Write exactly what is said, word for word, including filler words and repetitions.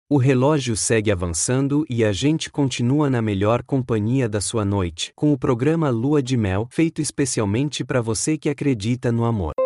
O relógio segue avançando e a gente continua na melhor companhia da sua noite, com o programa Lua de Mel, feito especialmente para você que acredita no amor.